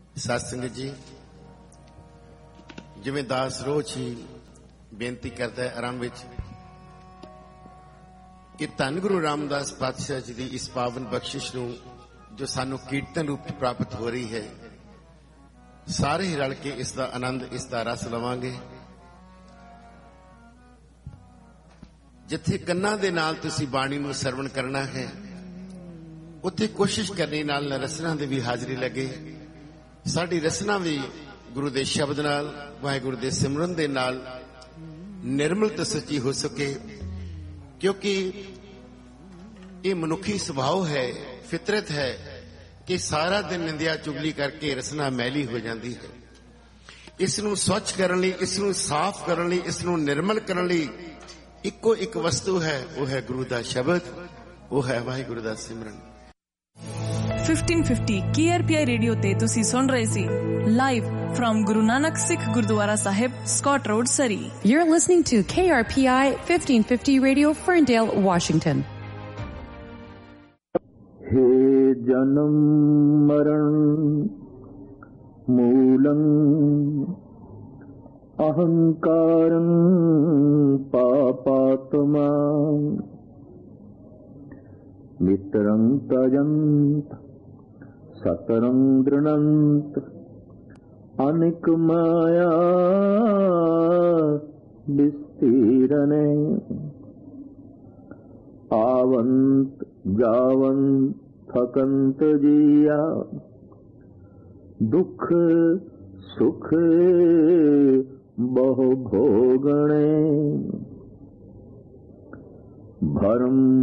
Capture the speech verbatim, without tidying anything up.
ਸਾਧ ਸੰਗਤ ਜੀ, ਜਿਵੇਂ ਦਾਸ ਰੋਜ਼ ਹੀ ਬੇਨਤੀ ਕਰਦਾ ਹੈ ਆਰੰਭ ਵਿੱਚ ਕਿ ਧੰਨ ਗੁਰੂ ਰਾਮਦਾਸ ਪਾਤਸ਼ਾਹ ਜੀ ਦੀ ਇਸ ਪਾਵਨ ਬਖਸ਼ਿਸ਼ ਨੂੰ ਜੋ ਸਾਨੂੰ ਕੀਰਤਨ ਰੂਪ ਪ੍ਰਾਪਤ ਹੋ ਰਹੀ ਹੈ, ਸਾਰੇ ਹੀ ਰਲ ਕੇ ਇਸ ਦਾ ਆਨੰਦ, ਇਸ ਦਾ ਰਸ ਲਵਾਂਗੇ। ਜਿੱਥੇ ਕੰਨਾਂ ਦੇ ਨਾਲ ਤੁਸੀਂ ਬਾਣੀ ਨੂੰ ਸਰਵਣ ਕਰਨਾ ਹੈ, ਉੱਥੇ ਕੋਸ਼ਿਸ਼ ਕਰਨੀ ਨਾਲ ਰਸਨਾ ਦੇ ਵੀ ਹਾਜ਼ਰੀ ਲੱਗੇ। ਸਾਡੀ ਰਸਨਾ ਵੀ ਗੁਰੂ ਦੇ ਸ਼ਬਦ ਨਾਲ, ਵਾਹਿਗੁਰੂ ਦੇ ਸਿਮਰਨ ਦੇ ਨਾਲ ਨਿਰਮਲ ਤੇ ਸੱਚੀ ਹੋ ਸਕੇ, ਕਿਉਂਕਿ ਇਹ ਮਨੁੱਖੀ ਸੁਭਾਅ ਹੈ, ਫਿਤਰਤ ਹੈ ਕਿ ਸਾਰਾ ਦਿਨ ਨਿੰਦਿਆ ਚੁਗਲੀ ਕਰਕੇ ਰਸਨਾ ਮੈਲੀ ਹੋ ਜਾਂਦੀ ਹੈ। ਇਸ ਨੂੰ ਸਵੱਛ ਕਰਨ ਲਈ, ਇਸ ਨੂੰ ਸਾਫ਼ ਕਰਨ ਲਈ, ਇਸ ਨੂੰ ਨਿਰਮਲ ਕਰਨ ਲਈ ਇੱਕੋ ਇੱਕ ਵਸਤੂ ਹੈ, ਉਹ ਹੈ ਗੁਰੂ ਦਾ ਸ਼ਬਦ, ਉਹ ਹੈ ਵਾਹਿਗੁਰੂ ਦਾ ਸਿਮਰਨ। Fifteen fifty K R P ਆਈ ਰੇਡੀਓ ਤੇ ਤੁਸੀਂ ਸੁਣ ਰਹੇ ਸੀ live firm Guru Nanak Sikh Gurdwara Sahib, Scott road, Surrey. You're listening to K R P I fifteen fifty Radio, Ferndale, Washington. हे जन्म मरण मूलं अहंकारं पापात्मा मित्रं तजन्त सतरं दृणन्त अनिक माया विस्तीरणे आवंत जावंत थकंत जिया दुख सुख बहु भोगणे भरम